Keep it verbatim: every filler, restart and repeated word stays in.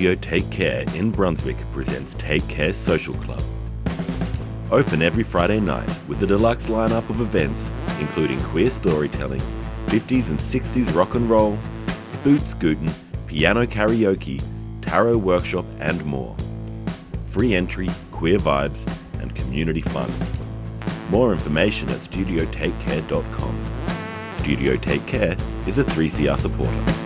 Studio Take Care in Brunswick presents Take Care Social Club. Open every Friday night with a deluxe lineup of events including queer storytelling, fifties and sixties rock and roll, boot scooting, piano karaoke, tarot workshop and more. Free entry, queer vibes and community fun. More information at studio take care dot com. Studio Take Care is a three C R supporter.